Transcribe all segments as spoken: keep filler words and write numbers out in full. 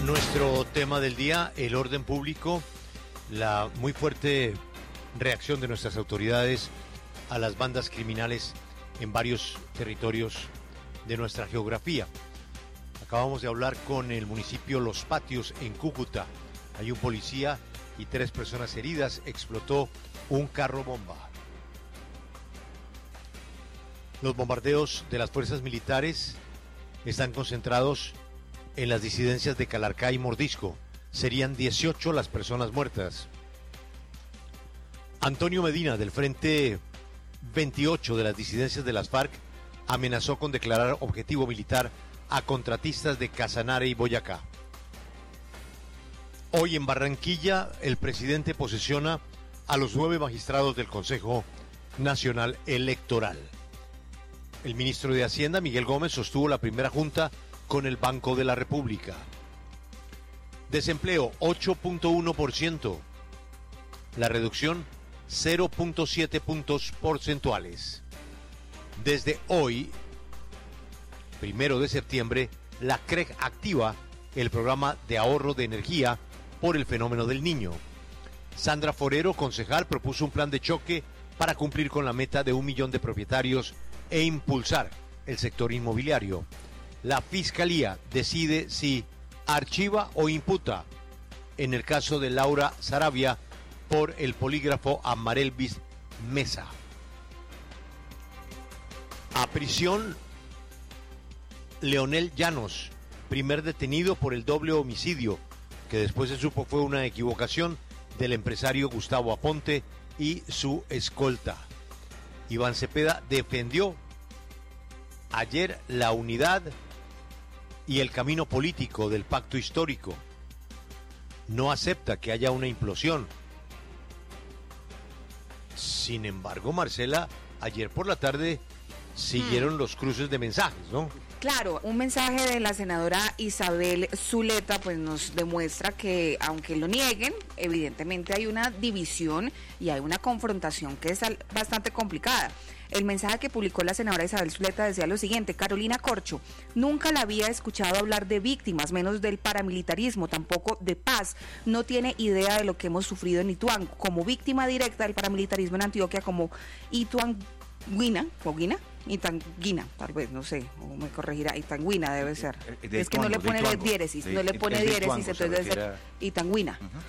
Nuestro tema del día, el orden público, la muy fuerte reacción de nuestras autoridades a las bandas criminales en varios territorios de nuestra geografía. Acabamos de hablar con el municipio Los Patios en Cúcuta. Hay un policía y tres personas heridas. Explotó un carro bomba. Los bombardeos de las fuerzas militares están concentrados en las disidencias de Calarcá y Mordisco. Serían dieciocho las personas muertas. Antonio Medina, del Frente veintiocho de las disidencias de las FARC, amenazó con declarar objetivo militar a contratistas de Casanare y Boyacá. Hoy en Barranquilla, el presidente posesiona a los nueve magistrados del Consejo Nacional Electoral. El ministro de Hacienda, Miguel Gómez, sostuvo la primera junta con el Banco de la República. Desempleo, ocho punto uno por ciento. La reducción, cero punto siete puntos porcentuales. Desde hoy, primero de septiembre, la C R E G activa el programa de ahorro de energía por el fenómeno del Niño. Sandra Forero, concejal, propuso un plan de choque para cumplir con la meta de un millón de propietarios e impulsar el sector inmobiliario. La Fiscalía decide si archiva o imputa en el caso de Laura Saravia por el polígrafo a Marelvis Mesa. A prisión, Leonel Llanos, primer detenido por el doble homicidio, que después se supo fue una equivocación del empresario Gustavo Aponte y su escolta. Iván Cepeda defendió ayer la unidad y el camino político del pacto histórico. No acepta que haya una implosión. Sin embargo, Marcela, ayer por la tarde siguieron hmm. los cruces de mensajes, ¿no? Claro, un mensaje de la senadora Isabel Zuleta pues nos demuestra que, aunque lo nieguen, evidentemente hay una división y hay una confrontación que es bastante complicada. El mensaje que publicó la senadora Isabel Zuleta decía lo siguiente: Carolina Corcho, nunca la había escuchado hablar de víctimas, menos del paramilitarismo, tampoco de paz. No tiene idea de lo que hemos sufrido en Ituango, como víctima directa del paramilitarismo en Antioquia, como Ituanguina, o Guina, Itanguina, tal vez, no sé, o me corregirá, Itanguina debe ser. De, de es que Ituango, no le pone de diéresis, de, no le pone diéresis, Ituango, entonces debe ser era... Itanguina. Uh-huh.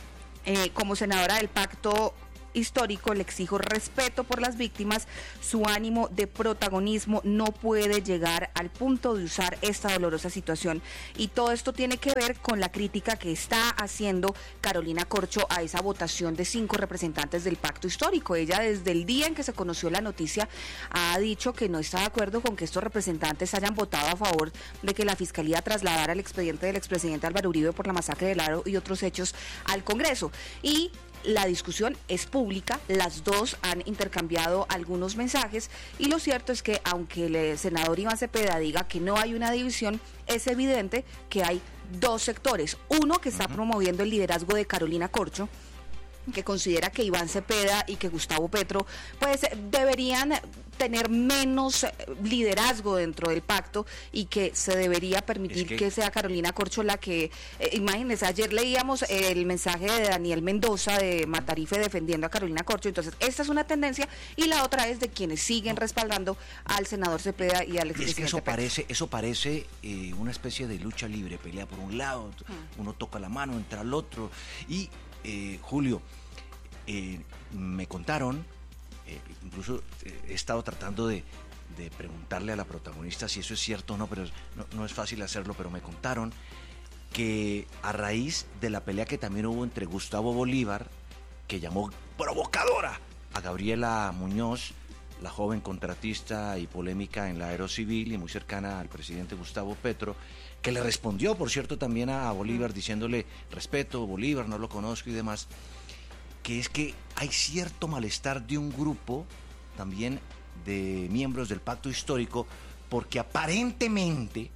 Eh, como senadora del pacto histórico, le exijo respeto por las víctimas. Su ánimo de protagonismo no puede llegar al punto de usar esta dolorosa situación, y todo esto tiene que ver con la crítica que está haciendo Carolina Corcho a esa votación de cinco representantes del pacto histórico. Ella, desde el día en que se conoció la noticia, ha dicho que no está de acuerdo con que estos representantes hayan votado a favor de que la Fiscalía trasladara el expediente del expresidente Álvaro Uribe por la masacre del Aro y otros hechos al Congreso. Y la discusión es pública, las dos han intercambiado algunos mensajes, y lo cierto es que, aunque el senador Iván Cepeda diga que no hay una división, es evidente que hay dos sectores. Uno que está uh-huh. promoviendo el liderazgo de Carolina Corcho, que considera que Iván Cepeda y que Gustavo Petro pues deberían tener menos liderazgo dentro del pacto y que se debería permitir es que... que sea Carolina Corcho la que, eh, imagínense, ayer leíamos el mensaje de Daniel Mendoza de Matarife defendiendo a Carolina Corcho. Entonces esta es una tendencia, y la otra es de quienes siguen respaldando al senador Cepeda y al expresidente. Es que eso Petro. parece, eso parece eh, una especie de lucha libre, pelea por un lado, hmm. uno toca la mano, entra al otro, y Eh, Julio, eh, me contaron, eh, incluso eh, he estado tratando de, de preguntarle a la protagonista si eso es cierto o no, pero no, no es fácil hacerlo, pero me contaron que a raíz de la pelea que también hubo entre Gustavo Bolívar, que llamó provocadora a Gabriela Muñoz, la joven contratista y polémica en la Aerocivil y muy cercana al presidente Gustavo Petro, que le respondió, por cierto, también a Bolívar diciéndole respeto, Bolívar, no lo conozco y demás, que es que hay cierto malestar de un grupo también de miembros del pacto histórico, porque aparentemente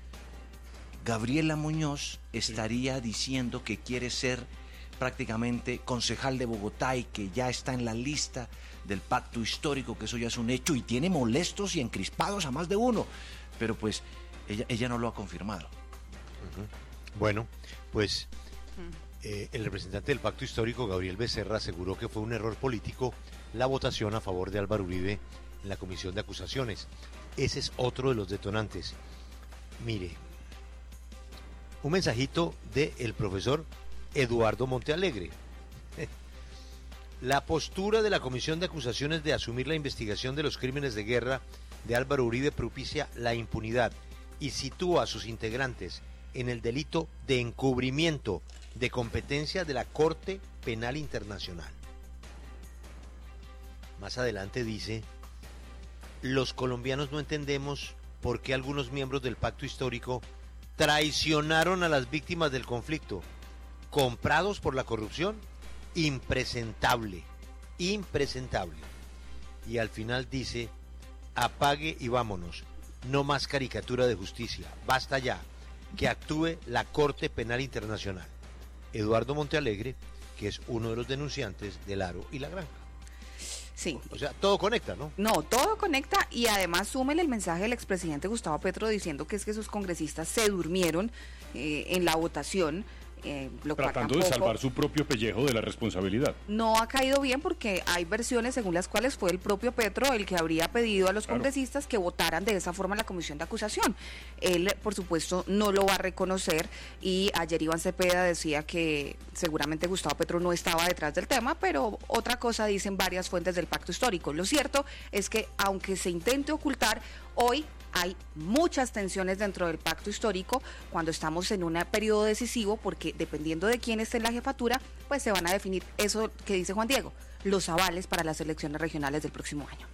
Gabriela Muñoz estaría diciendo que quiere ser prácticamente concejal de Bogotá y que ya está en la lista del pacto histórico, que eso ya es un hecho y tiene molestos y encrispados a más de uno, pero pues ella, ella no lo ha confirmado. Uh-huh. Bueno, pues eh, el representante del Pacto Histórico, Gabriel Becerra, aseguró que fue un error político la votación a favor de Álvaro Uribe en la comisión de acusaciones. Ese es otro de los detonantes. Mire, un mensajito del profesor Eduardo Montealegre. La postura de la comisión de acusaciones de asumir la investigación de los crímenes de guerra de Álvaro Uribe propicia la impunidad y sitúa a sus integrantes en el delito de encubrimiento de competencia de la Corte Penal Internacional. Más adelante dice, los colombianos no entendemos por qué algunos miembros del pacto histórico traicionaron a las víctimas del conflicto, comprados por la corrupción, impresentable, impresentable. Y al final dice, apague y vámonos, no más caricatura de justicia, basta ya, que actúe la Corte Penal Internacional. Eduardo Montealegre, que es uno de los denunciantes del Aro y la Granja. Sí. O sea, todo conecta, ¿no? No, todo conecta y además súmele el mensaje del expresidente Gustavo Petro diciendo que es que sus congresistas se durmieron eh, en la votación. Eh, lo Tratando de salvar su propio pellejo de la responsabilidad. No ha caído bien porque hay versiones según las cuales fue el propio Petro el que habría pedido a los claro. congresistas que votaran de esa forma la comisión de acusación. Él, por supuesto, no lo va a reconocer y ayer Iván Cepeda decía que seguramente Gustavo Petro no estaba detrás del tema, pero otra cosa dicen varias fuentes del pacto histórico. Lo cierto es que aunque se intente ocultar, hoy hay muchas tensiones dentro del pacto histórico cuando estamos en un periodo decisivo porque dependiendo de quién esté en la jefatura, pues se van a definir eso que dice Juan Diego, los avales para las elecciones regionales del próximo año.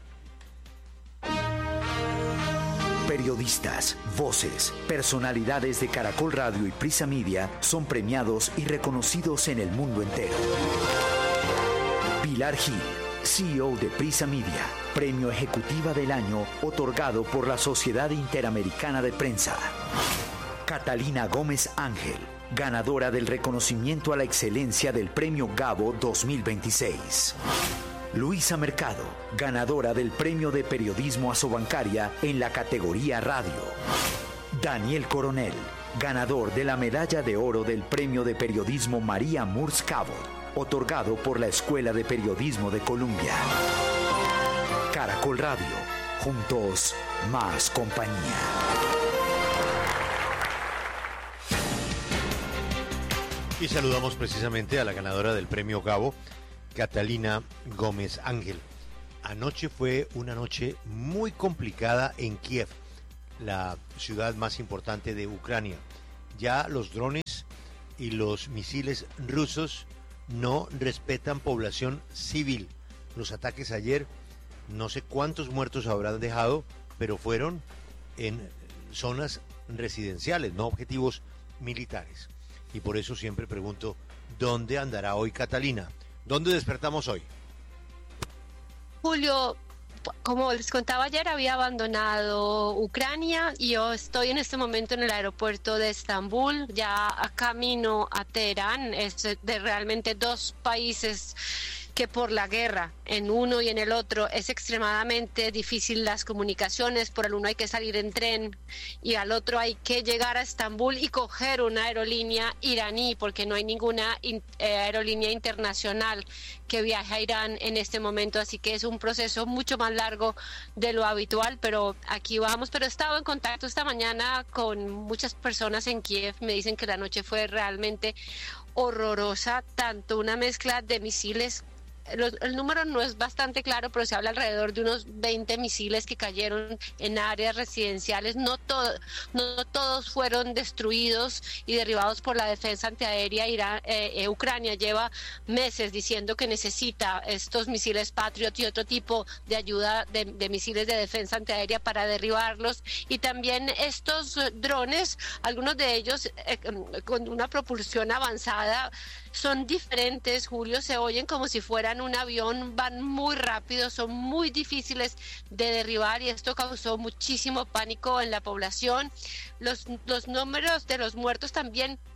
Periodistas, voces, personalidades de Caracol Radio y Prisa Media son premiados y reconocidos en el mundo entero. Pilar Gil, C E O de Prisa Media, Premio Ejecutiva del Año otorgado por la Sociedad Interamericana de Prensa. Catalina Gómez Ángel, ganadora del reconocimiento a la excelencia del Premio Gabo dos mil veintiséis. Luisa Mercado, ganadora del Premio de Periodismo Asobancaria en la categoría Radio. Daniel Coronel, ganador de la Medalla de Oro del Premio de Periodismo María Murs Cabot, otorgado por la Escuela de Periodismo de Columbia. Caracol Radio, juntos, más compañía. Y saludamos precisamente a la ganadora del Premio Gabo, Catalina Gómez Ángel. Anoche fue una noche muy complicada en Kiev, la ciudad más importante de Ucrania. Ya los drones y los misiles rusos no respetan población civil. Los ataques ayer, no sé cuántos muertos habrán dejado, pero fueron en zonas residenciales, no objetivos militares. Y por eso siempre pregunto, ¿dónde andará hoy Catalina? ¿Dónde despertamos hoy? Julio, como les contaba ayer, había abandonado Ucrania y yo estoy en este momento en el aeropuerto de Estambul, ya a camino a Teherán. Es de realmente dos países que por la guerra en uno y en el otro es extremadamente difícil las comunicaciones. Por el uno hay que salir en tren y al otro hay que llegar a Estambul y coger una aerolínea iraní porque no hay ninguna in, eh, aerolínea internacional que viaje a Irán en este momento, así que es un proceso mucho más largo de lo habitual, pero aquí vamos. Pero he estado en contacto esta mañana con muchas personas en Kiev, me dicen que la noche fue realmente horrorosa, tanto una mezcla de misiles. Los, el número no es bastante claro, pero se habla alrededor de unos veinte misiles que cayeron en áreas residenciales. No, todo, no todos fueron destruidos y derribados por la defensa antiaérea. Irán, eh, eh, Ucrania lleva meses diciendo que necesita estos misiles Patriot y otro tipo de ayuda de, de misiles de defensa antiaérea para derribarlos. Y también estos drones, algunos de ellos eh, con una propulsión avanzada, son diferentes, Julio, se oyen como si fueran un avión, van muy rápido, son muy difíciles de derribar y esto causó muchísimo pánico en la población. Los, los números de los muertos también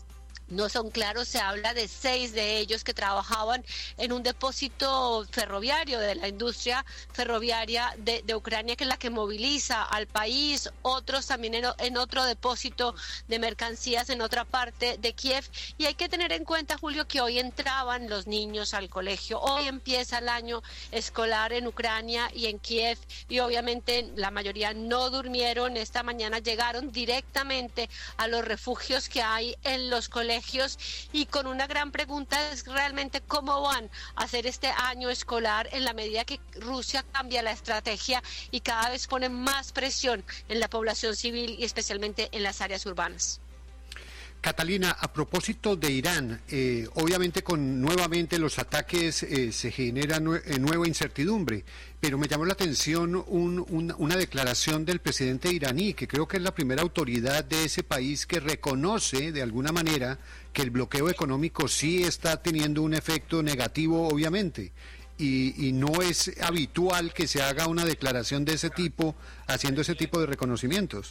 no son claros. Se habla de seis de ellos que trabajaban en un depósito ferroviario de la industria ferroviaria de, de Ucrania, que es la que moviliza al país, otros también en, en otro depósito de mercancías en otra parte de Kiev. Y hay que tener en cuenta, Julio, que hoy entraban los niños al colegio, hoy empieza el año escolar en Ucrania y en Kiev, y obviamente la mayoría no durmieron. Esta mañana llegaron directamente a los refugios que hay en los colegios, y con una gran pregunta es realmente cómo van a hacer este año escolar en la medida que Rusia cambia la estrategia y cada vez pone más presión en la población civil y especialmente en las áreas urbanas. Catalina, a propósito de Irán, eh, obviamente con nuevamente los ataques eh, se genera nue- eh, nueva incertidumbre, pero me llamó la atención un, un, una declaración del presidente iraní, que creo que es la primera autoridad de ese país que reconoce de alguna manera que el bloqueo económico sí está teniendo un efecto negativo, obviamente, y, y no es habitual que se haga una declaración de ese tipo, haciendo ese tipo de reconocimientos.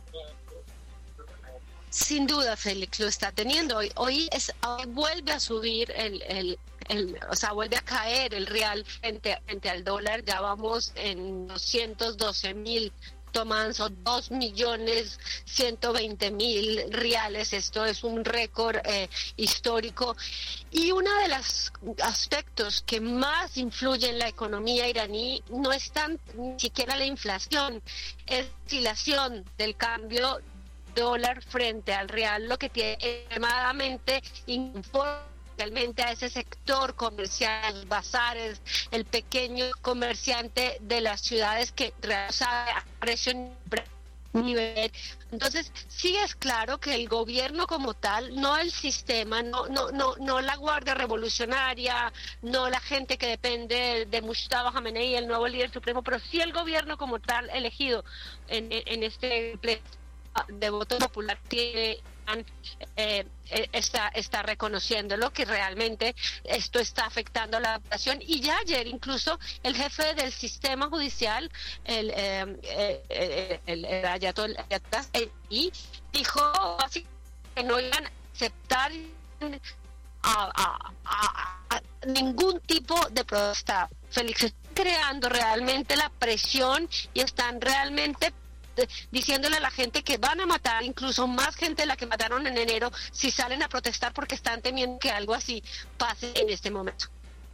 Sin duda, Félix, lo está teniendo. Hoy, hoy, es, hoy vuelve a subir el, el, el, o sea, vuelve a caer el real frente, frente al dólar. Ya vamos en doscientos doce mil tomadas, son dos millones ciento veinte mil reales. Esto es un récord eh, histórico. Y uno de los aspectos que más influye en la economía iraní no es tan ni siquiera la inflación, es la oscilación del cambio dólar frente al real, lo que tiene extremadamente realmente a ese sector comercial, los bazares, el pequeño comerciante de las ciudades que sabe a precio nivel. Entonces, sí es claro que el gobierno como tal, no el sistema, no no no no la Guardia Revolucionaria, no la gente que depende de Mustafa Khamenei, el nuevo líder supremo, pero sí el gobierno como tal elegido en, en este pleno de voto popular tiene eh, está está reconociéndolo, que realmente esto está afectando a la población. Y ya ayer incluso el jefe del sistema judicial, el eh, eh, el, el Ayatollah, y dijo así que no iban a aceptar a, a, a, a ningún tipo de protesta. Félix, están creando realmente la presión y están realmente diciéndole a la gente que van a matar incluso más gente de la que mataron en enero si salen a protestar, porque están temiendo que algo así pase en este momento.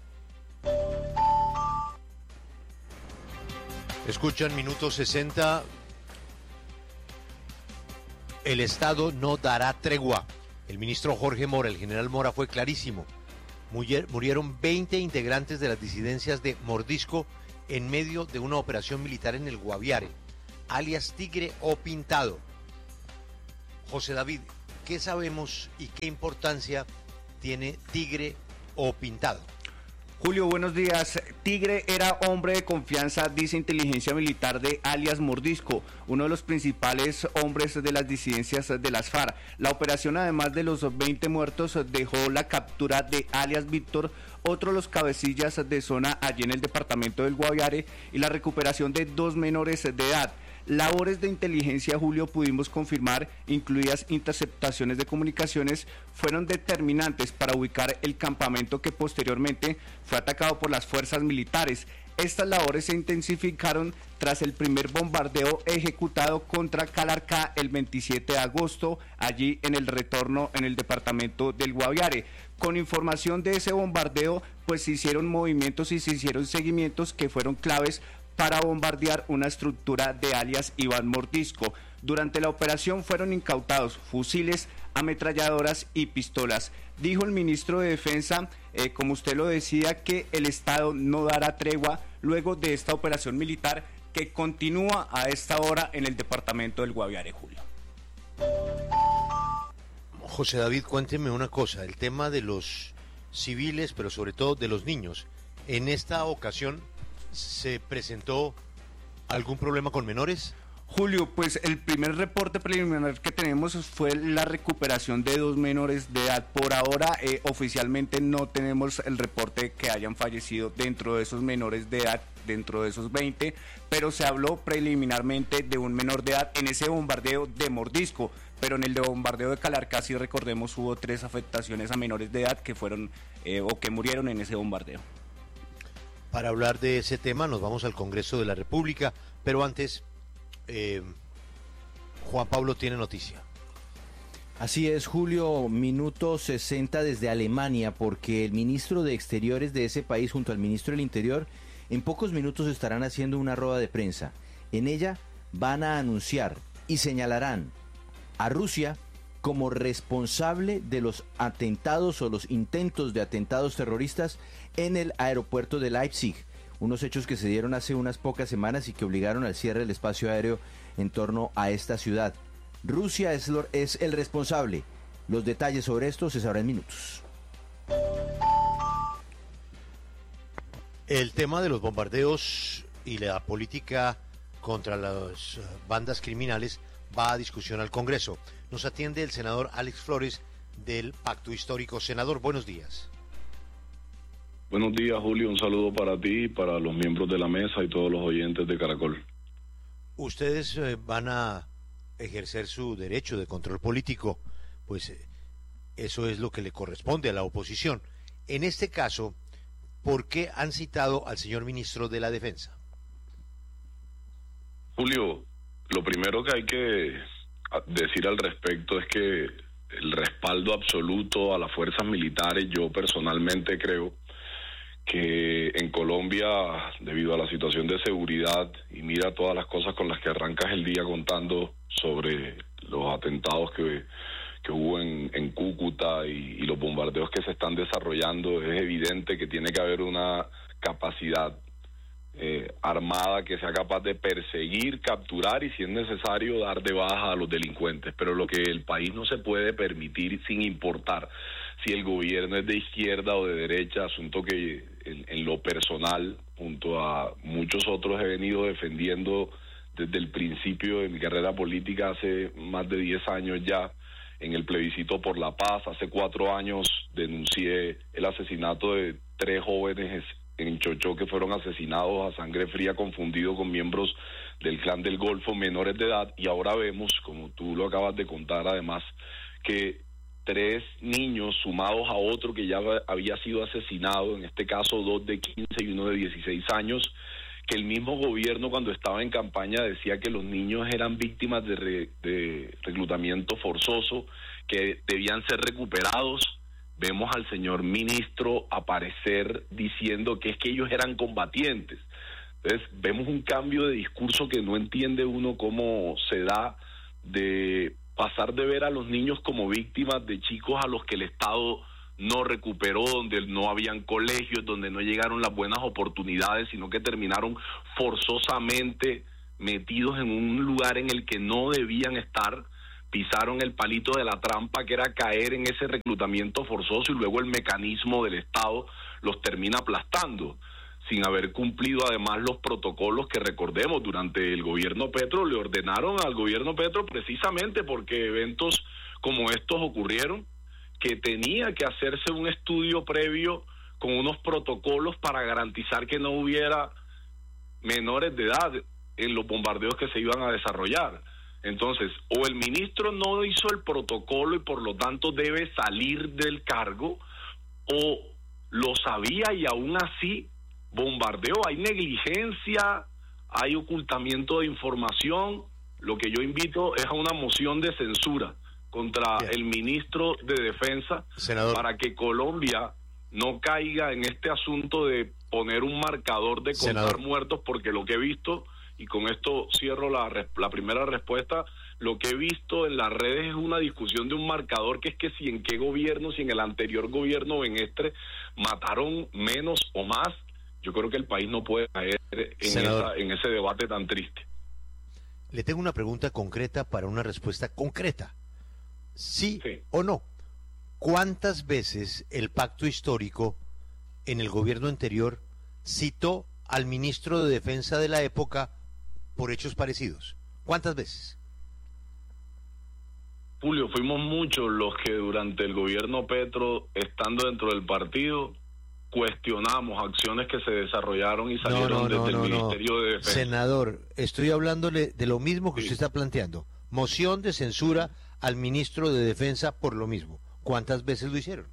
Escuchan Minuto sesenta. El Estado no dará tregua. El ministro Jorge Mora, el general Mora, fue clarísimo. Murieron veinte integrantes de las disidencias de Mordisco en medio de una operación militar en el Guaviare, alias Tigre o Pintado. José David, ¿qué sabemos y qué importancia tiene Tigre o Pintado? Julio, buenos días. Tigre era hombre de confianza, dice inteligencia militar, de alias Mordisco, uno de los principales hombres de las disidencias de las FARC. La operación, además de los veinte muertos, dejó la captura de alias Víctor, otro de los cabecillas de zona allí en el departamento del Guaviare, y la recuperación de dos menores de edad. Labores de inteligencia, Julio, pudimos confirmar, incluidas interceptaciones de comunicaciones, fueron determinantes para ubicar el campamento que posteriormente fue atacado por las fuerzas militares. Estas labores se intensificaron tras el primer bombardeo ejecutado contra Calarcá el veintisiete de agosto, allí en el retorno en el departamento del Guaviare. Con información de ese bombardeo, pues se hicieron movimientos y se hicieron seguimientos que fueron claves para bombardear una estructura de alias Iván Mordisco. Durante la operación fueron incautados fusiles, ametralladoras y pistolas. Dijo el ministro de Defensa, eh, como usted lo decía, que el Estado no dará tregua luego de esta operación militar que continúa a esta hora en el departamento del Guaviare, Julio. José David, cuénteme una cosa, el tema de los civiles, pero sobre todo de los niños. En esta ocasión, ¿se presentó algún problema con menores? Julio, pues el primer reporte preliminar que tenemos fue la recuperación de dos menores de edad. Por ahora, eh, oficialmente no tenemos el reporte que hayan fallecido dentro de esos menores de edad, dentro de esos veinte, pero se habló preliminarmente de un menor de edad en ese bombardeo de Mordisco. pero en el de bombardeo de Calarcá, sí recordemos, hubo tres afectaciones a menores de edad que fueron eh, o que murieron en ese bombardeo. Para hablar de ese tema nos vamos al Congreso de la República, pero antes, eh, Juan Pablo tiene noticia. Así es, Julio, minuto sesenta desde Alemania, porque el ministro de Exteriores de ese país junto al ministro del Interior en pocos minutos estarán haciendo una rueda de prensa. En ella van a anunciar y señalarán a Rusia como responsable de los atentados o los intentos de atentados terroristas en el aeropuerto de Leipzig, unos hechos que se dieron hace unas pocas semanas y que obligaron al cierre del espacio aéreo en torno a esta ciudad. Rusia es, lo, es el responsable. Los detalles sobre esto se sabrán en minutos. El tema de los bombardeos y la política contra las bandas criminales va a discusión al Congreso. Nos atiende el senador Alex Flores del Pacto Histórico. Senador, buenos días. Buenos días, Julio. Un saludo para ti, para los miembros de la mesa y todos los oyentes de Caracol. Ustedes eh, van a ejercer su derecho de control político, pues eh, eso es lo que le corresponde a la oposición. En este caso, ¿por qué han citado al señor ministro de la Defensa? Julio, lo primero que hay que decir al respecto es que el respaldo absoluto a las fuerzas militares, yo personalmente creo que en Colombia, debido a la situación de seguridad, y mira todas las cosas con las que arrancas el día contando sobre los atentados que, que hubo en, en Cúcuta y, y los bombardeos que se están desarrollando, es evidente que tiene que haber una capacidad eh, armada que sea capaz de perseguir, capturar y, si es necesario, dar de baja a los delincuentes. Pero lo que el país no se puede permitir, sin importar si el gobierno es de izquierda o de derecha, asunto que en, en lo personal, junto a muchos otros, he venido defendiendo desde el principio de mi carrera política, hace más de diez años ya, en el plebiscito por la paz. Hace cuatro años denuncié el asesinato de tres jóvenes en Chochó que fueron asesinados a sangre fría, confundidos con miembros del Clan del Golfo, menores de edad, y ahora vemos, como tú lo acabas de contar además, que tres niños sumados a otro que ya había sido asesinado, en este caso dos de quince y uno de dieciséis años, que el mismo gobierno cuando estaba en campaña decía que los niños eran víctimas de, re, de reclutamiento forzoso, que debían ser recuperados. Vemos al señor ministro aparecer diciendo que es que ellos eran combatientes. Entonces vemos un cambio de discurso que no entiende uno cómo se da, de pasar de ver a los niños como víctimas de chicos a los que el Estado no recuperó, donde no habían colegios, donde no llegaron las buenas oportunidades, sino que terminaron forzosamente metidos en un lugar en el que no debían estar, pisaron el palito de la trampa, que era caer en ese reclutamiento forzoso, y luego el mecanismo del Estado los termina aplastando, sin haber cumplido además los protocolos que, recordemos, durante el gobierno Petro le ordenaron al gobierno Petro, precisamente porque eventos como estos ocurrieron, que tenía que hacerse un estudio previo con unos protocolos para garantizar que no hubiera menores de edad en los bombardeos que se iban a desarrollar. Entonces, o el ministro no hizo el protocolo y por lo tanto debe salir del cargo, o lo sabía y aún así bombardeó. Hay negligencia, hay ocultamiento de información. Lo que yo invito es a una moción de censura contra Bien. el ministro de Defensa, Senador, para que Colombia no caiga en este asunto de poner un marcador de contar Senador. muertos, porque lo que he visto, y con esto cierro la, la primera respuesta, lo que he visto en las redes es una discusión de un marcador, que es que si en qué gobierno, si en el anterior gobierno o en este mataron menos o más. Yo creo que el país no puede caer en, esa, en ese debate tan triste. Le tengo una pregunta concreta para una respuesta concreta. ¿Sí, sí o no? ¿Cuántas veces el pacto histórico en el gobierno anterior citó al ministro de Defensa de la época por hechos parecidos? ¿Cuántas veces? Julio, fuimos muchos los que durante el gobierno Petro, estando dentro del partido, cuestionamos acciones que se desarrollaron y salieron no, no, desde no, el no, Ministerio de Defensa. Senador, estoy hablándole de lo mismo que sí. usted está planteando. Moción de censura al ministro de Defensa por lo mismo. ¿Cuántas veces lo hicieron?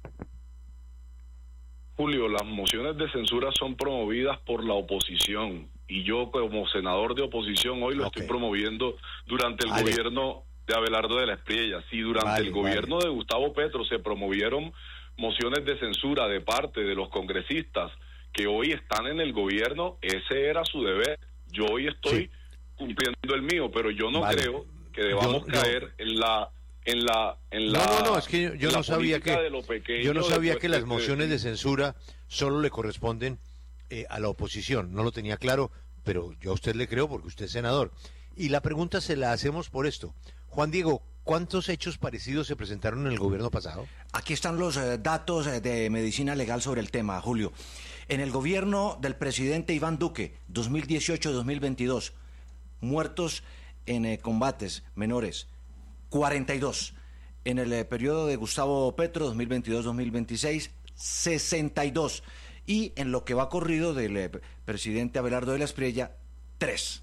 Julio, las mociones de censura son promovidas por la oposición y yo como senador de oposición hoy lo okay. estoy promoviendo durante el vale. gobierno de Abelardo de la Espriella. Si durante vale, el gobierno vale. de Gustavo Petro se promovieron mociones de censura de parte de los congresistas que hoy están en el gobierno, ese era su deber. Yo hoy estoy sí. cumpliendo el mío, pero yo no vale. creo que debamos yo, caer yo... en la en la en la no no no es que yo, yo no sabía que yo no sabía que las mociones de censura solo le corresponden eh, a la oposición, no lo tenía claro, pero yo a usted le creo porque usted es senador. Y la pregunta se la hacemos por esto. Juan Diego, ¿cuántos hechos parecidos se presentaron en el gobierno pasado? Aquí están los eh, datos eh, de medicina legal sobre el tema, Julio. En el gobierno del presidente Iván Duque, dos mil dieciocho a dos mil veintidós, muertos en eh, combates menores, cuarenta y dos. En el eh, periodo de Gustavo Petro, dos mil veintidós a dos mil veintiséis, sesenta y dos. Y en lo que va corrido del eh, presidente Abelardo de la Espriella, tres.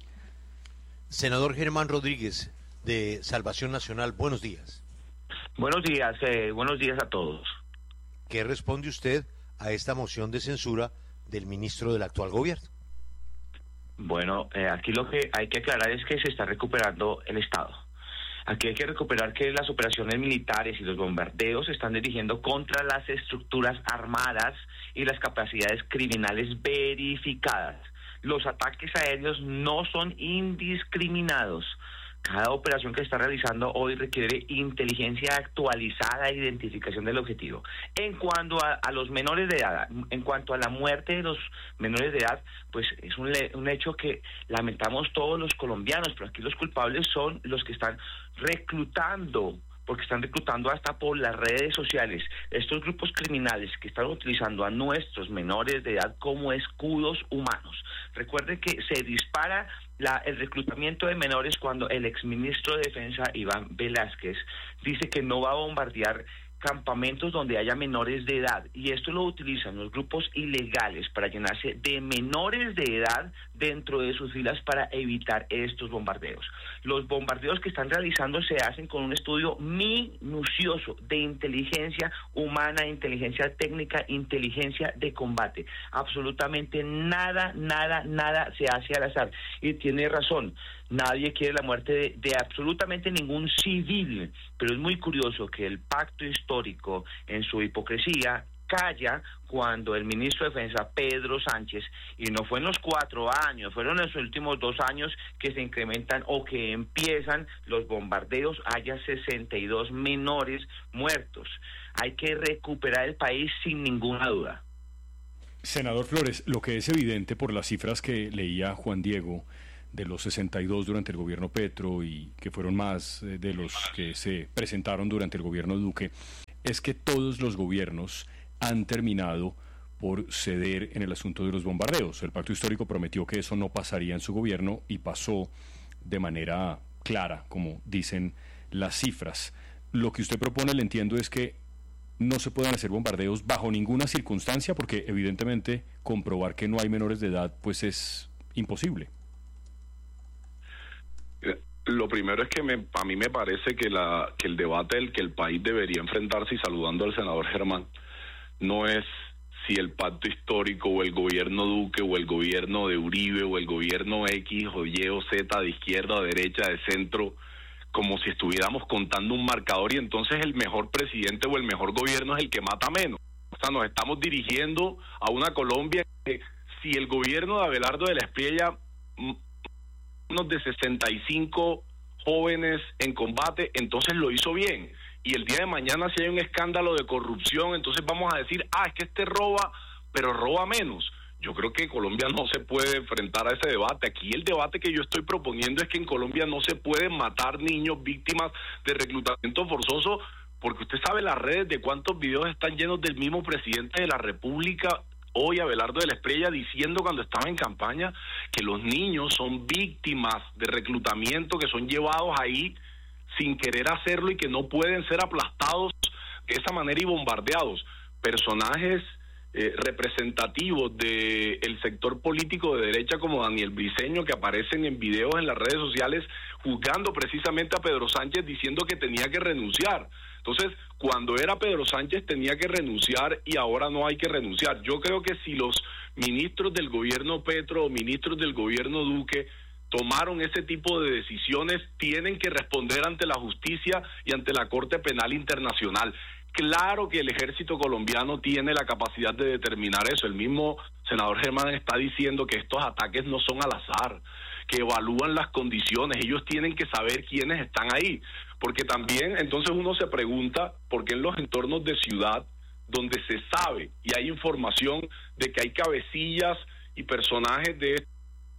Senador Germán Rodríguez, de Salvación Nacional, buenos días. Buenos días, eh, buenos días a todos. ¿Qué responde usted a esta moción de censura del ministro del actual gobierno? Bueno, eh, aquí lo que hay que aclarar es que se está recuperando el Estado. Aquí hay que recuperar que las operaciones militares y los bombardeos se están dirigiendo contra las estructuras armadas y las capacidades criminales verificadas. Los ataques aéreos no son indiscriminados. Cada operación que está realizando hoy requiere inteligencia actualizada e identificación del objetivo. En cuanto a, a los menores de edad, en cuanto a la muerte de los menores de edad, pues es un, un hecho que lamentamos todos los colombianos, pero aquí los culpables son los que están reclutando, porque están reclutando hasta por las redes sociales. Estos grupos criminales que están utilizando a nuestros menores de edad como escudos humanos. Recuerden que se dispara la, el reclutamiento de menores cuando el exministro de Defensa, Iván Velázquez, dice que no va a bombardear campamentos donde haya menores de edad, y esto lo utilizan los grupos ilegales para llenarse de menores de edad dentro de sus filas para evitar estos bombardeos. Los bombardeos que están realizando se hacen con un estudio minucioso de inteligencia humana, inteligencia técnica, inteligencia de combate. Absolutamente nada, nada, nada se hace al azar. Y tiene razón, nadie quiere la muerte de, de absolutamente ningún civil, pero es muy curioso que el pacto histórico, en su hipocresía, calla cuando el ministro de Defensa, Pedro Sánchez, y no fue en los cuatro años, fueron en los últimos dos años que se incrementan o que empiezan los bombardeos, haya sesenta y dos menores muertos. Hay que recuperar el país sin ninguna duda. Senador Flores, lo que es evidente por las cifras que leía Juan Diego, de los sesenta y dos durante el gobierno Petro y que fueron más de los que se presentaron durante el gobierno Duque, es que todos los gobiernos han terminado por ceder en el asunto de los bombardeos. El pacto histórico prometió que eso no pasaría en su gobierno y pasó de manera clara, como dicen las cifras. Lo que usted propone, le entiendo, es que no se puedan hacer bombardeos bajo ninguna circunstancia, porque evidentemente comprobar que no hay menores de edad pues es imposible. Lo primero es que me, a mí me parece que, la, que el debate del que el país debería enfrentarse, y saludando al senador Germán, no es si el pacto histórico o el gobierno Duque o el gobierno de Uribe o el gobierno X o Y o Z, de izquierda o derecha, de centro, como si estuviéramos contando un marcador y entonces el mejor presidente o el mejor gobierno es el que mata menos. O sea, nos estamos dirigiendo a una Colombia que, si el gobierno de Abelardo de la Espriella unos de sesenta y cinco jóvenes en combate, entonces lo hizo bien. Y el día de mañana, si hay un escándalo de corrupción, entonces vamos a decir, ah, es que este roba, pero roba menos. Yo creo que Colombia no se puede enfrentar a ese debate. Aquí el debate que yo estoy proponiendo es que en Colombia no se pueden matar niños víctimas de reclutamiento forzoso, porque usted sabe las redes de cuántos videos están llenos del mismo presidente de la República, hoy Abelardo de la Espriella, diciendo cuando estaba en campaña que los niños son víctimas de reclutamiento, que son llevados ahí sin querer hacerlo y que no pueden ser aplastados de esa manera y bombardeados. Personajes eh, representativos del sector político de derecha como Daniel Briceño, que aparecen en videos en las redes sociales juzgando precisamente a Pedro Sánchez, diciendo que tenía que renunciar. Entonces, cuando era Pedro Sánchez tenía que renunciar y ahora no hay que renunciar. Yo creo que si los ministros del gobierno Petro o ministros del gobierno Duque tomaron ese tipo de decisiones, tienen que responder ante la justicia y ante la Corte Penal Internacional. Claro que el ejército colombiano tiene la capacidad de determinar eso. El mismo senador Germán está diciendo que estos ataques no son al azar, que evalúan las condiciones. Ellos tienen que saber quiénes están ahí, porque también entonces uno se pregunta por qué en los entornos de ciudad, donde se sabe y hay información de que hay cabecillas y personajes de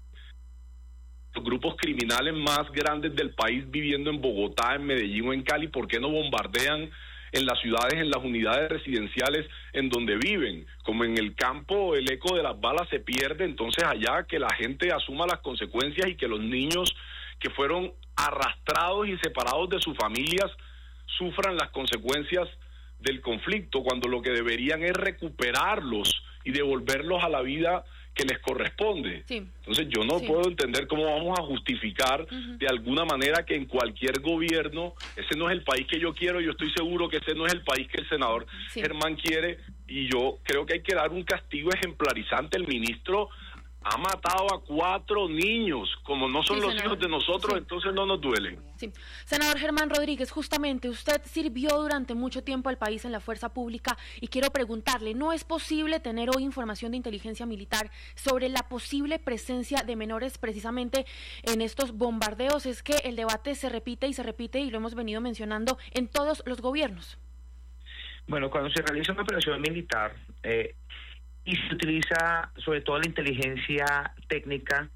los grupos criminales más grandes del país viviendo en Bogotá, en Medellín o en Cali, ¿por qué no bombardean en las ciudades, en las unidades residenciales en donde viven? Como en el campo el eco de las balas se pierde, entonces allá que la gente asuma las consecuencias y que los niños que fueron arrastrados y separados de sus familias sufran las consecuencias del conflicto, cuando lo que deberían es recuperarlos y devolverlos a la vida que les corresponde. Sí. Entonces yo no sí. puedo entender cómo vamos a justificar uh-huh. de alguna manera que en cualquier gobierno, ese no es el país que yo quiero, yo estoy seguro que ese no es el país que el senador sí. Germán quiere, y yo creo que hay que dar un castigo ejemplarizante. El ministro ha matado a cuatro niños, como no son sí, los senador. hijos de nosotros, sí. entonces no nos duelen. Sí. Senador Germán Rodríguez, justamente usted sirvió durante mucho tiempo al país en la fuerza pública y quiero preguntarle, ¿no es posible tener hoy información de inteligencia militar sobre la posible presencia de menores precisamente en estos bombardeos? Es que el debate se repite y se repite y lo hemos venido mencionando en todos los gobiernos. Bueno, cuando se realiza una operación militar eh, y se utiliza sobre todo la inteligencia técnica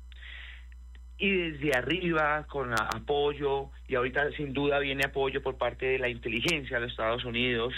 y desde arriba con apoyo, y ahorita sin duda viene apoyo por parte de la inteligencia de los Estados Unidos,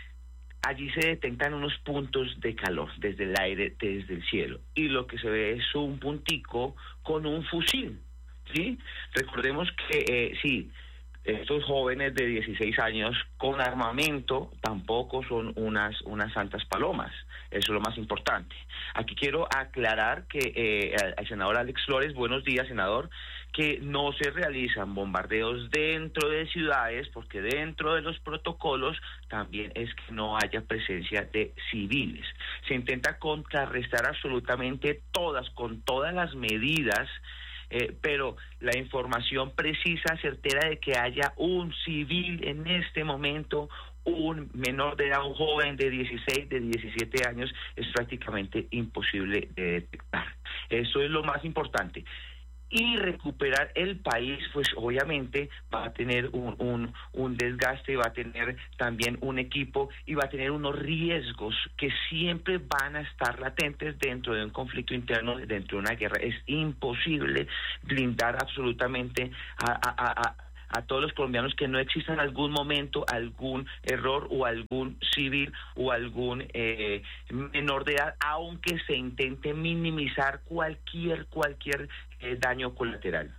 allí se detectan unos puntos de calor desde el aire, desde el cielo, y lo que se ve es un puntico con un fusil, ¿sí? Recordemos que eh, sí, estos jóvenes de dieciséis años con armamento tampoco son unas, unas santas palomas. Eso es lo más importante. Aquí quiero aclarar que eh, al senador Alex Flores, buenos días, senador, que no se realizan bombardeos dentro de ciudades, porque dentro de los protocolos también es que no haya presencia de civiles. Se intenta contrarrestar absolutamente todas, con todas las medidas, Eh, pero la información precisa, certera de que haya un civil en este momento, un menor de edad, un joven de dieciséis, de diecisiete años, es prácticamente imposible de detectar. Eso es lo más importante. Y recuperar el país, pues obviamente va a tener un, un, un desgaste, va a tener también un equipo y va a tener unos riesgos que siempre van a estar latentes dentro de un conflicto interno, dentro de una guerra. Es imposible blindar absolutamente a, a, a, a todos los colombianos que no exista en algún momento algún error o algún civil o algún eh, menor de edad, aunque se intente minimizar cualquier, cualquier Eh, daño colateral.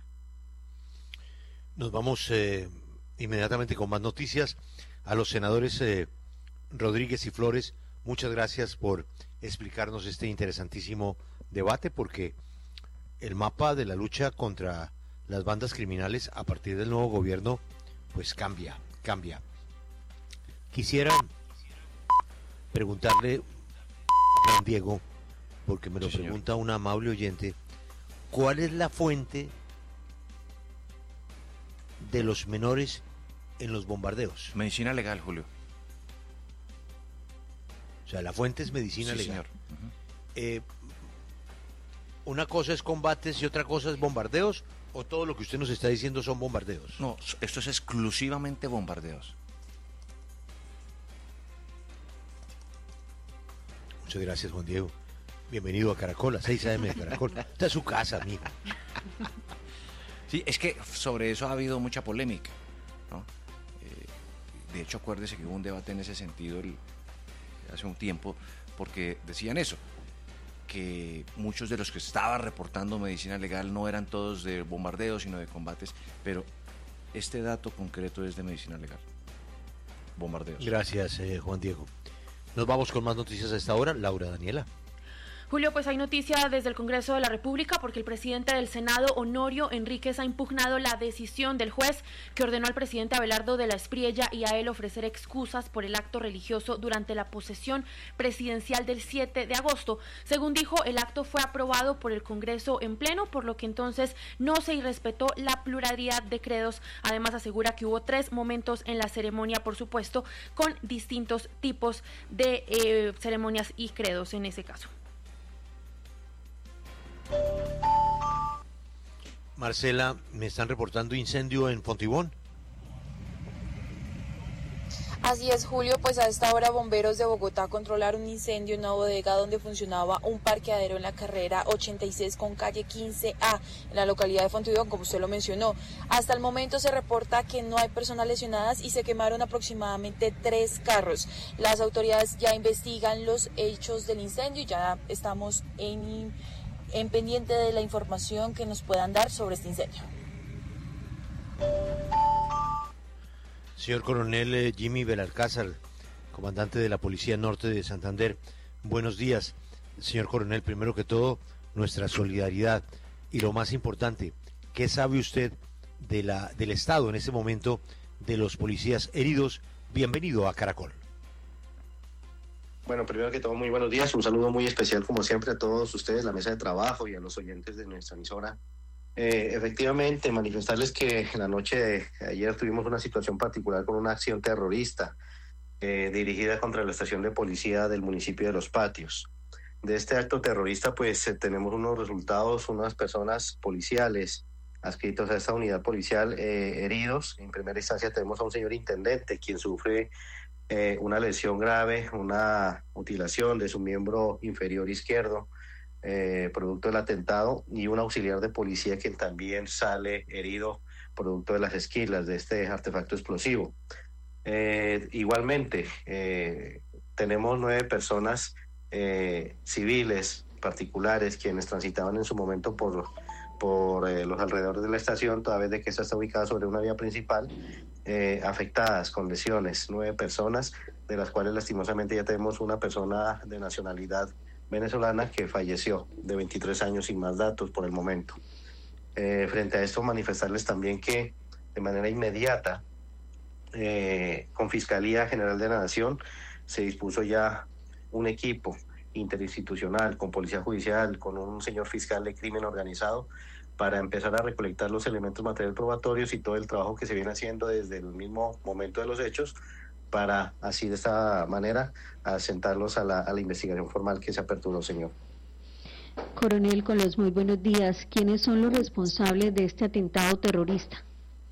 Nos vamos eh, inmediatamente con más noticias. A los senadores eh, Rodríguez y Flores, muchas gracias por explicarnos este interesantísimo debate, porque el mapa de la lucha contra las bandas criminales a partir del nuevo gobierno pues cambia, cambia. Quisiera preguntarle a Juan Diego, porque me lo sí, pregunta un amable oyente, ¿cuál es la fuente de los menores en los bombardeos? Medicina legal, Julio. O sea, la fuente es medicina sí, legal. Señor. Uh-huh. Eh, ¿Una cosa es combates y otra cosa es bombardeos? ¿O todo lo que usted nos está diciendo son bombardeos? No, esto es exclusivamente bombardeos. Muchas gracias, Juan Diego. Bienvenido a Caracol, a seis a eme de Caracol. Esta es su casa, amigo. Sí, es que sobre eso ha habido mucha polémica, ¿no? Eh, de hecho, acuérdese que hubo un debate en ese sentido el, hace un tiempo, porque decían eso, que muchos de los que estaban reportando medicina legal no eran todos de bombardeos, sino de combates, pero este dato concreto es de medicina legal. Bombardeos. Gracias, eh, Juan Diego. Nos vamos con más noticias a esta hora. Laura Daniela. Julio, pues hay noticia desde el Congreso de la República porque el presidente del Senado, Honorio Enríquez, ha impugnado la decisión del juez que ordenó al presidente Abelardo de la Espriella y a él ofrecer excusas por el acto religioso durante la posesión presidencial del siete de agosto. Según dijo, el acto fue aprobado por el Congreso en pleno, por lo que entonces no se irrespetó la pluralidad de credos. Además, asegura que hubo tres momentos en la ceremonia, por supuesto, con distintos tipos de eh, ceremonias y credos en ese caso. Marcela, me están reportando incendio en Fontibón. Así es, Julio, pues a esta hora bomberos de Bogotá controlaron un incendio en una bodega donde funcionaba un parqueadero en la carrera ochenta y seis con calle quince A, en la localidad de Fontibón, como usted lo mencionó. Hasta el momento se reporta que no hay personas lesionadas y se quemaron aproximadamente tres carros. Las autoridades ya investigan los hechos del incendio y ya estamos en... en pendiente de la información que nos puedan dar sobre este incendio. Señor Coronel Jimmy Belalcázar, comandante de la Policía Norte de Santander, buenos días. Señor Coronel, primero que todo, nuestra solidaridad y lo más importante, ¿qué sabe usted de la, del estado en este momento de los policías heridos? Bienvenido a Caracol. Bueno, primero que todo, muy buenos días. Un saludo muy especial, como siempre, a todos ustedes, la mesa de trabajo y a los oyentes de nuestra emisora. Eh, efectivamente, manifestarles que en la noche de ayer tuvimos una situación particular con una acción terrorista eh, dirigida contra la estación de policía del municipio de Los Patios. De este acto terrorista, pues eh, tenemos unos resultados, unas personas policiales adscritos a esta unidad policial eh, heridos. En primera instancia tenemos a un señor intendente, quien sufre Eh, una lesión grave, una mutilación de su miembro inferior izquierdo, eh, producto del atentado, y un auxiliar de policía que también sale herido producto de las esquilas de este artefacto explosivo. Eh, igualmente, eh, tenemos nueve personas eh, civiles, particulares, quienes transitaban en su momento por, por eh, los alrededores de la estación, toda vez de que esta está ubicada sobre una vía principal, Eh, afectadas con lesiones, nueve personas, de las cuales lastimosamente ya tenemos una persona de nacionalidad venezolana que falleció, de veintitrés años, sin más datos por el momento. Eh, frente a esto, manifestarles también que de manera inmediata, eh, con Fiscalía General de la Nación, se dispuso ya un equipo interinstitucional, con Policía Judicial, con un señor fiscal de crimen organizado, para empezar a recolectar los elementos materiales probatorios y todo el trabajo que se viene haciendo desde el mismo momento de los hechos, para así de esta manera asentarlos a la, a la investigación formal que se aperturó, señor. Coronel, con los muy buenos días. ¿Quiénes son los responsables de este atentado terrorista?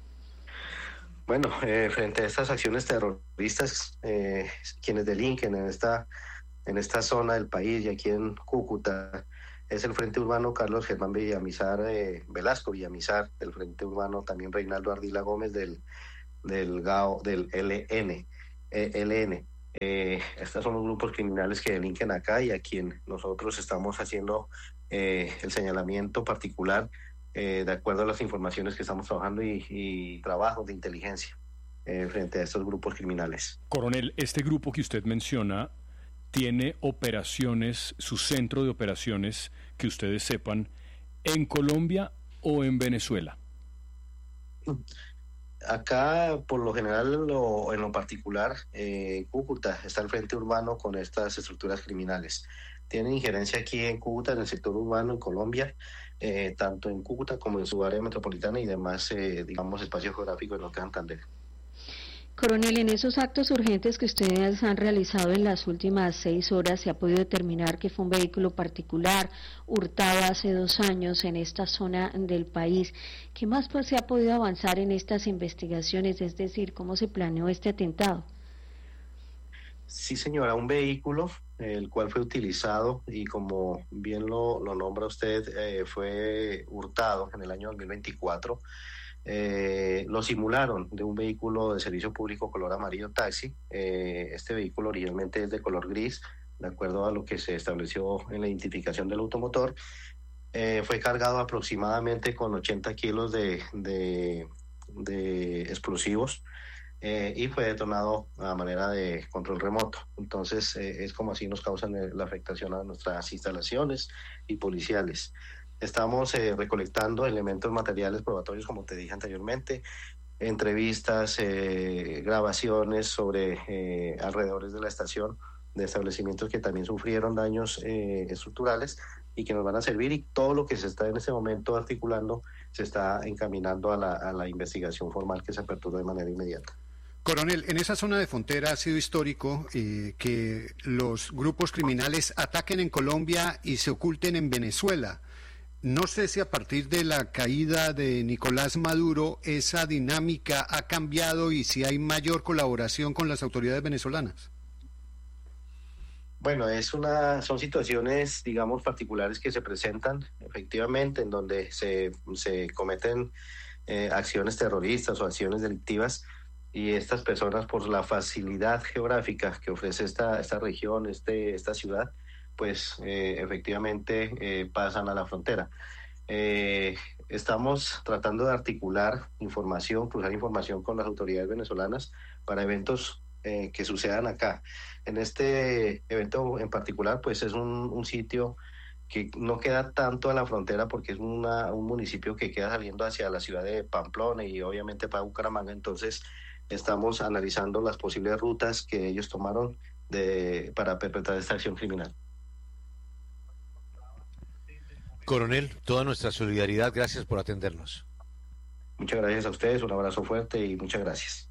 Bueno, eh, frente a estas acciones terroristas, eh, quienes delinquen en esta, en esta zona del país y aquí en Cúcuta, es el Frente Urbano Carlos Germán Villamizar, eh, Velasco Villamizar, del Frente Urbano también Reinaldo Ardila Gómez del, del G A O, del L N. Eh, L N. Eh, estos son los grupos criminales que delinquen acá y a quien nosotros estamos haciendo eh, el señalamiento particular eh, de acuerdo a las informaciones que estamos trabajando y, y trabajos de inteligencia eh, frente a estos grupos criminales. Coronel, este grupo que usted menciona tiene operaciones, su centro de operaciones, que ustedes sepan, en Colombia o en Venezuela. Acá, por lo general, lo, en lo particular, eh, en Cúcuta está el Frente Urbano con estas estructuras criminales. Tienen injerencia aquí en Cúcuta, en el sector urbano, en Colombia, eh, tanto en Cúcuta como en su área metropolitana y demás, eh, digamos, espacio geográfico en lo que Santander. Coronel, en esos actos urgentes que ustedes han realizado en las últimas seis horas, ¿se ha podido determinar que fue un vehículo particular hurtado hace dos años en esta zona del país? ¿Qué más pues, se ha podido avanzar en estas investigaciones? Es decir, ¿cómo se planeó este atentado? Sí, señora, un vehículo, el cual fue utilizado y como bien lo, lo nombra usted, eh, fue hurtado en el año dos mil veinticuatro. Eh, lo simularon de un vehículo de servicio público color amarillo taxi. Eh, este vehículo originalmente es de color gris, de acuerdo a lo que se estableció en la identificación del automotor. Eh, fue cargado aproximadamente con ochenta kilos de, de, de explosivos. eh, y fue detonado a manera de control remoto. Entonces eh, es como así nos causan eh, la afectación a nuestras instalaciones y policiales. Estamos eh, recolectando elementos materiales probatorios, como te dije anteriormente, entrevistas, eh, grabaciones sobre eh, alrededores de la estación, de establecimientos que también sufrieron daños eh, estructurales y que nos van a servir, y todo lo que se está en este momento articulando se está encaminando a la, a la investigación formal que se apertura de manera inmediata. Coronel, en esa zona de frontera ha sido histórico eh, que los grupos criminales ataquen en Colombia y se oculten en Venezuela. No sé si a partir de la caída de Nicolás Maduro esa dinámica ha cambiado y si hay mayor colaboración con las autoridades venezolanas. Bueno, es una, son situaciones, digamos, particulares que se presentan efectivamente en donde se, se cometen eh, acciones terroristas o acciones delictivas, y estas personas, por la facilidad geográfica que ofrece esta, esta región, este, esta ciudad, pues eh, efectivamente eh, pasan a la frontera. Eh, estamos tratando de articular información, cruzar información con las autoridades venezolanas para eventos eh, que sucedan acá. En este evento en particular, pues es un, un sitio que no queda tanto a la frontera porque es una, un municipio que queda saliendo hacia la ciudad de Pamplona y obviamente para Bucaramanga. Entonces estamos analizando las posibles rutas que ellos tomaron de, para perpetrar esta acción criminal. Coronel, toda nuestra solidaridad, gracias por atendernos. Muchas gracias a ustedes, un abrazo fuerte y muchas gracias.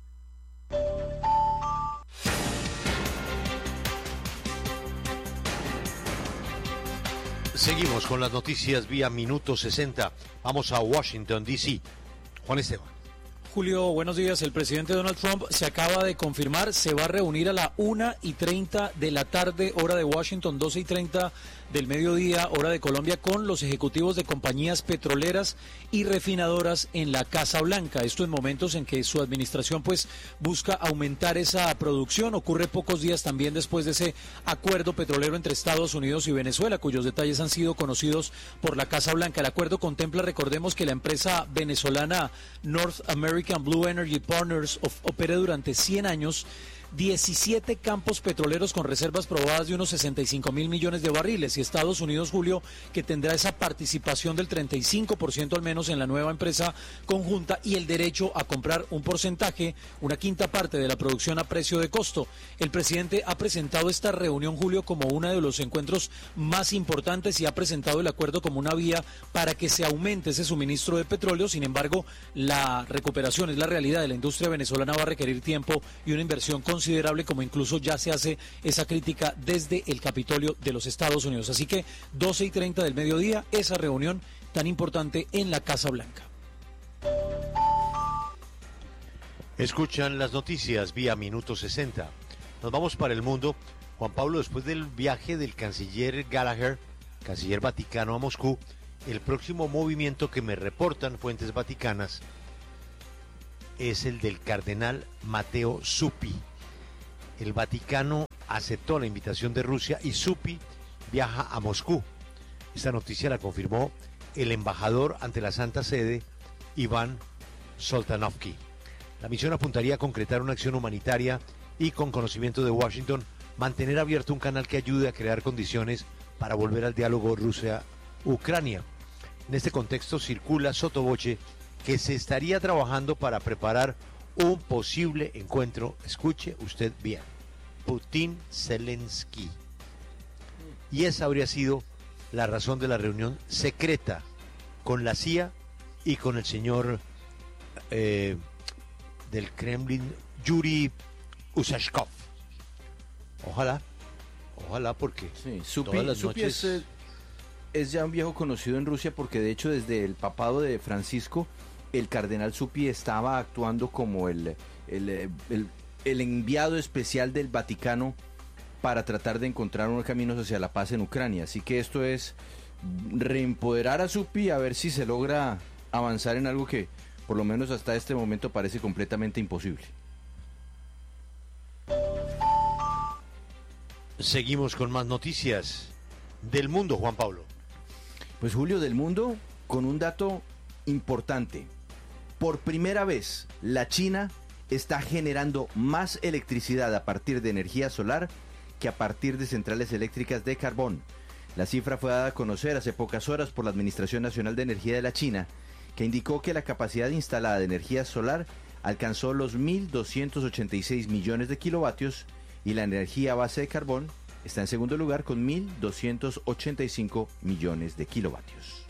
Seguimos con las noticias vía Minuto sesenta. Vamos a Washington, D C Juan Esteban. Julio, buenos días. El presidente Donald Trump se acaba de confirmar, se va a reunir a la una y treinta de la tarde, hora de Washington, doce y treinta del mediodía, hora de Colombia, con los ejecutivos de compañías petroleras y refinadoras en la Casa Blanca. Esto en momentos en que su administración pues busca aumentar esa producción. Ocurre pocos días también después de ese acuerdo petrolero entre Estados Unidos y Venezuela, cuyos detalles han sido conocidos por la Casa Blanca. El acuerdo contempla, recordemos, que la empresa venezolana North American Blue Energy Partners opere durante cien años diecisiete campos petroleros con reservas probadas de unos sesenta y cinco mil millones de barriles, y Estados Unidos, Julio, que tendrá esa participación del treinta y cinco por ciento al menos en la nueva empresa conjunta y el derecho a comprar un porcentaje, una quinta parte de la producción a precio de costo. El presidente ha presentado esta reunión, Julio, como uno de los encuentros más importantes y ha presentado el acuerdo como una vía para que se aumente ese suministro de petróleo. Sin embargo, la recuperación, es la realidad de la industria venezolana, va a requerir tiempo y una inversión con considerable, como incluso ya se hace esa crítica desde el Capitolio de los Estados Unidos. Así que doce y treinta del mediodía, esa reunión tan importante en la Casa Blanca. Escuchan las noticias vía Minuto sesenta. Nos vamos para el mundo. Juan Pablo, después del viaje del canciller Gallagher, canciller vaticano, a Moscú, el próximo movimiento que me reportan fuentes vaticanas es el del cardenal Matteo Zuppi. El Vaticano aceptó la invitación de Rusia y Zuppi viaja a Moscú. Esta noticia la confirmó el embajador ante la Santa Sede, Iván Soltanovsky. La misión apuntaría a concretar una acción humanitaria y, con conocimiento de Washington, mantener abierto un canal que ayude a crear condiciones para volver al diálogo Rusia-Ucrania. En este contexto circula sotovoce que se estaría trabajando para preparar un posible encuentro, escuche usted bien, Putin-Zelensky. Y esa habría sido la razón de la reunión secreta con la C I A y con el señor eh, del Kremlin, Yuri Usashkov. Ojalá, ojalá, porque sí, Zuppi, todas las Zuppi noches... es, es ya un viejo conocido en Rusia, porque de hecho desde el papado de Francisco, el cardenal Zuppi estaba actuando como el, el, el, el enviado especial del Vaticano para tratar de encontrar unos caminos hacia la paz en Ucrania. Así que esto es reempoderar a Zuppi, a ver si se logra avanzar en algo que por lo menos hasta este momento parece completamente imposible. Seguimos con más noticias del mundo, Juan Pablo. Pues Julio, del mundo, con un dato importante. Por primera vez, la China está generando más electricidad a partir de energía solar que a partir de centrales eléctricas de carbón. La cifra fue dada a conocer hace pocas horas por la Administración Nacional de Energía de la China, que indicó que la capacidad instalada de energía solar alcanzó los mil doscientos ochenta y seis millones de kilovatios y la energía a base de carbón está en segundo lugar con mil doscientos ochenta y cinco millones de kilovatios.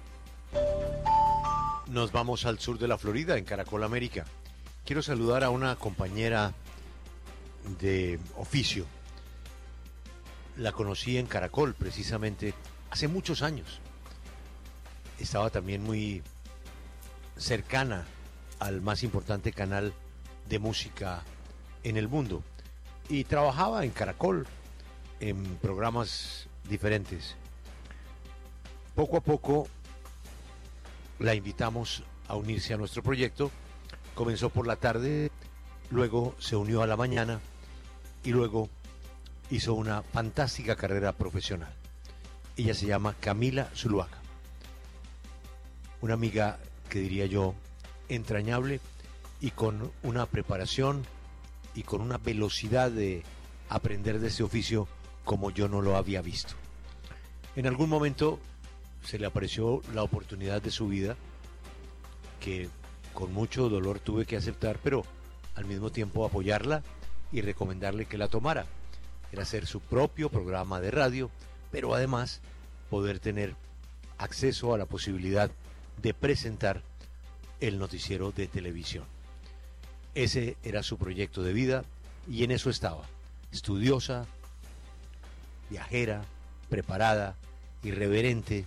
Nos vamos al sur de la Florida, en Caracol América. Quiero saludar a una compañera de oficio. La conocí en Caracol, precisamente, hace muchos años. Estaba también muy cercana al más importante canal de música en el mundo. Y trabajaba en Caracol, en programas diferentes. Poco a poco la invitamos a unirse a nuestro proyecto. Comenzó por la tarde, luego se unió a la mañana y luego hizo una fantástica carrera profesional. Ella se llama Camila Zuluaga, una amiga que diría yo entrañable y con una preparación y con una velocidad de aprender de este oficio como yo no lo había visto. En algún momento se le apareció la oportunidad de su vida que con mucho dolor tuve que aceptar, pero al mismo tiempo apoyarla y recomendarle que la tomara. Era hacer su propio programa de radio, pero además poder tener acceso a la posibilidad de presentar el noticiero de televisión. Ese era su proyecto de vida y en eso estaba, estudiosa, viajera, preparada, irreverente,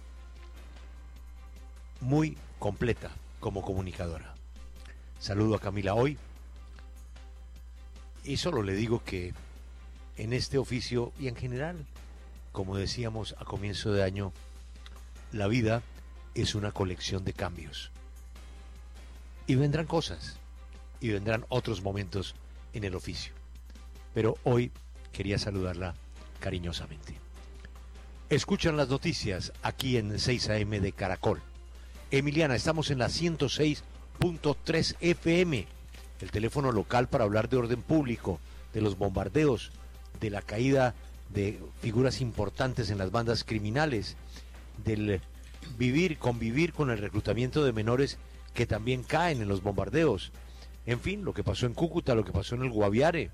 muy completa como comunicadora. Saludo a Camila hoy y solo le digo que en este oficio y en general, como decíamos a comienzo de año, la vida es una colección de cambios. Y vendrán cosas, y vendrán otros momentos en el oficio. Pero hoy quería saludarla cariñosamente. Escuchan las noticias aquí en seis a eme de Caracol. Emiliana, estamos en la ciento seis punto tres efe eme, el teléfono local para hablar de orden público, de los bombardeos, de la caída de figuras importantes en las bandas criminales, del vivir, convivir con el reclutamiento de menores que también caen en los bombardeos. En fin, lo que pasó en Cúcuta, lo que pasó en el Guaviare.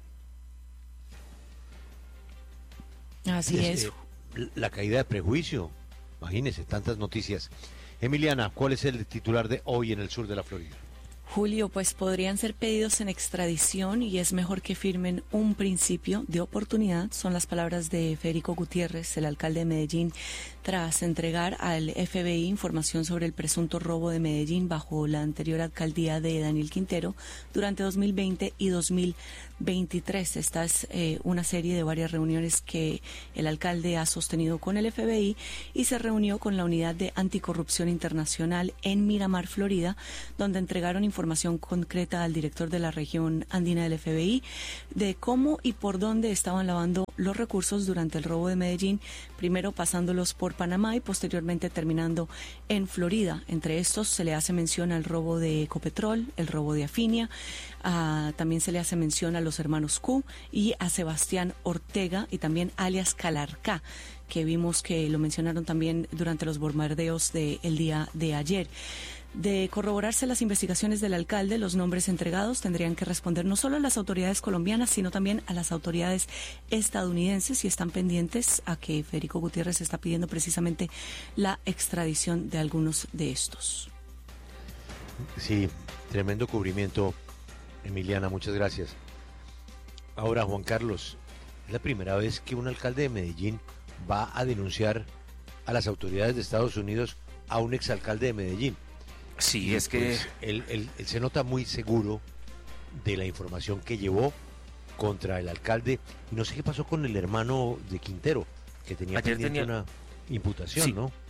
Así es. es. Eh, la caída de prejuicio. Imagínense, tantas noticias. Emiliana, ¿cuál es el titular de hoy en el sur de la Florida? Julio, pues podrían ser pedidos en extradición y es mejor que firmen un principio de oportunidad. Son las palabras de Federico Gutiérrez, el alcalde de Medellín, tras entregar al efe be i información sobre el presunto robo de Medellín bajo la anterior alcaldía de Daniel Quintero durante dos mil veinte y dos mil veintitrés. Esta es eh, una serie de varias reuniones que el alcalde ha sostenido con el efe be i y se reunió con la Unidad de Anticorrupción Internacional en Miramar, Florida, donde entregaron información concreta al director de la región andina del efe be i de cómo y por dónde estaban lavando los recursos durante el robo de Medellín, primero pasándolos por Panamá y posteriormente terminando en Florida. Entre estos se le hace mención al robo de Ecopetrol, el robo de Afinia, uh, también se le hace mención a los hermanos Q y a Sebastián Ortega y también alias Calarcá, que vimos que lo mencionaron también durante los bombardeos del día de ayer. De corroborarse las investigaciones del alcalde, los nombres entregados tendrían que responder no solo a las autoridades colombianas, sino también a las autoridades estadounidenses y están pendientes a que Federico Gutiérrez está pidiendo precisamente la extradición de algunos de estos. Sí, tremendo cubrimiento, Emiliana, muchas gracias. Ahora, Juan Carlos, es la primera vez que un alcalde de Medellín va a denunciar a las autoridades de Estados Unidos a un exalcalde de Medellín. Sí, y es que... Pues, él, él, él se nota muy seguro de la información que llevó contra el alcalde. Y no sé qué pasó con el hermano de Quintero, que tenía Ayer pendiente tenía... una imputación, sí. ¿no?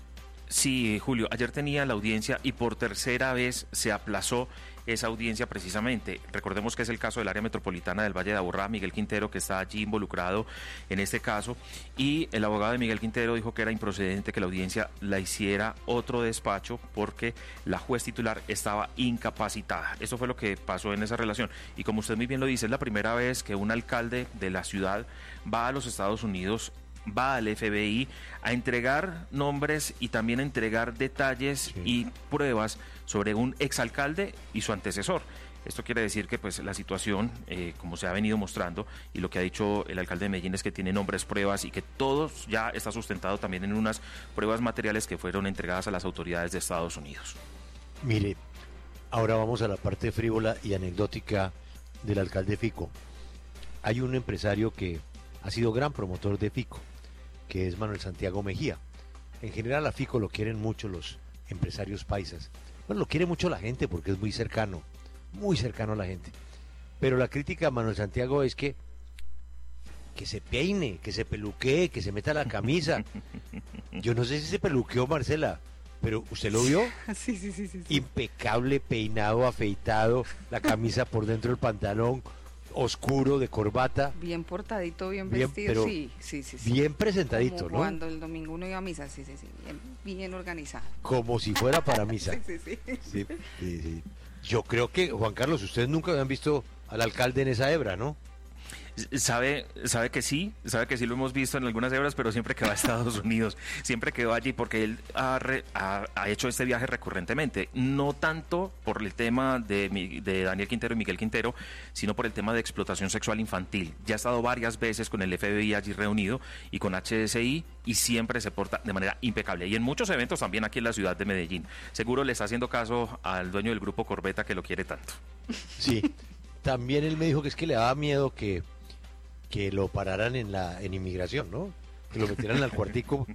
Sí, Julio, ayer tenía la audiencia y por tercera vez se aplazó esa audiencia precisamente. Recordemos que es el caso del área metropolitana del Valle de Aburrá, Miguel Quintero, que está allí involucrado en este caso, y el abogado de Miguel Quintero dijo que era improcedente que la audiencia la hiciera otro despacho porque la juez titular estaba incapacitada. Eso fue lo que pasó en esa relación. Y como usted muy bien lo dice, es la primera vez que un alcalde de la ciudad va a los Estados Unidos, va al F B I a entregar nombres y también a entregar detalles sí. y pruebas sobre un exalcalde y su antecesor. Esto quiere decir que pues la situación, eh, como se ha venido mostrando, y lo que ha dicho el alcalde de Medellín es que tiene nombres, pruebas, y que todo ya está sustentado también en unas pruebas materiales que fueron entregadas a las autoridades de Estados Unidos. Mire, ahora vamos a la parte frívola y anecdótica del alcalde Fico. Hay un empresario que ha sido gran promotor de Fico, que es Manuel Santiago Mejía. En general a Fico lo quieren mucho los empresarios paisas. Bueno, lo quiere mucho la gente porque es muy cercano, muy cercano a la gente. Pero la crítica a Manuel Santiago es que que se peine, que se peluquee, que se meta la camisa. Yo no sé si se peluqueó, Marcela, pero ¿usted lo vio? Sí, sí, sí, sí, sí. Impecable, peinado, afeitado, la camisa por dentro del pantalón, oscuro, de corbata. Bien portadito, bien, bien vestido, sí, sí, sí, sí. Bien presentadito, como ¿no? Cuando el domingo uno iba a misa, sí, sí, sí, bien, bien organizado. Como si fuera para misa. sí, sí, sí. Sí, sí, sí. Yo creo que, Juan Carlos, ustedes nunca habían visto al alcalde en esa hebra, ¿no? Sabe, sabe que sí, sabe que sí lo hemos visto en algunas hebras, pero siempre que va a Estados Unidos, siempre que va allí, porque él ha, re, ha, ha hecho este viaje recurrentemente, no tanto por el tema de, de Daniel Quintero y Miguel Quintero, sino por el tema de explotación sexual infantil. Ya ha estado varias veces con el F B I allí reunido y con H S I y siempre se porta de manera impecable. Y en muchos eventos también aquí en la ciudad de Medellín. Seguro le está haciendo caso al dueño del grupo Corbeta que lo quiere tanto. Sí, también él me dijo que es que le daba miedo que que lo pararan en la en inmigración, ¿no? Que lo metieran al cuartico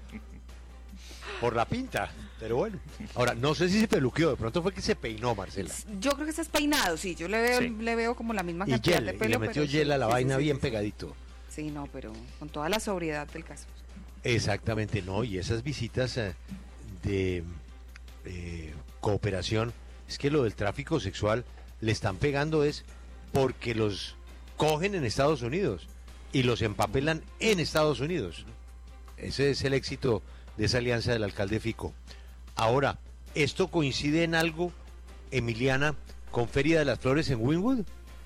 por la pinta, pero bueno. Ahora, no sé si se peluqueó, de pronto fue que se peinó, Marcela. Yo creo que estás peinado, sí, yo le veo, sí. le veo como la misma cantidad gel, de pelo. Y le metió pero hiel sí, a la sí, vaina sí, bien sí, pegadito. Sí, no, pero con toda la sobriedad del caso. Exactamente, no, y esas visitas eh, de eh, cooperación, es que lo del tráfico sexual le están pegando es porque los cogen en Estados Unidos y los empapelan en Estados Unidos. Ese es el éxito de esa alianza del alcalde Fico. Ahora, ¿esto coincide en algo, Emiliana, con Feria de las Flores en Wynwood?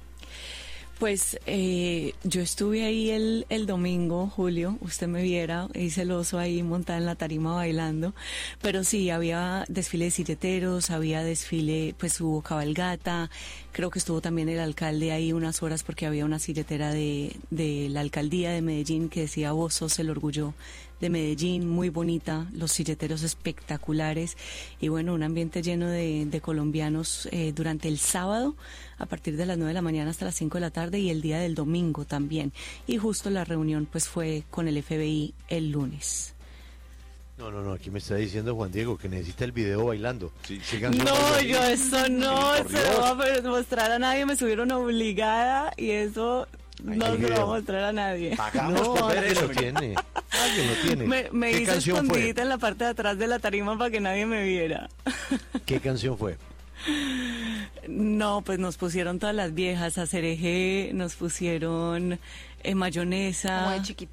Pues eh, yo estuve ahí el, el domingo, Julio, usted me viera, hice el oso ahí montada en la tarima bailando, pero sí, había desfile de silleteros, había desfile, pues hubo cabalgata, creo que estuvo también el alcalde ahí unas horas porque había una silletera de, de la alcaldía de Medellín que decía vos sos el orgullo de Medellín, muy bonita, los silleteros espectaculares y bueno, un ambiente lleno de, de colombianos eh, durante el sábado a partir de las nueve de la mañana hasta las cinco de la tarde y el día del domingo también. Y justo la reunión pues fue con el F B I el lunes. No, no, no, aquí me está diciendo Juan Diego que necesita el video bailando. Sí, no, yo eso no se lo voy a mostrar a nadie, me subieron obligada y eso Ay, no se lo voy a mostrar a nadie. Pagamos no, por ver eso. Lo tiene. Alguien lo tiene. Me, me ¿Qué hice escondidita en la parte de atrás de la tarima para que nadie me viera. ¿Qué canción fue? No, pues nos pusieron todas las viejas, a Cereje, nos pusieron eh, mayonesa. Como de chiquitita.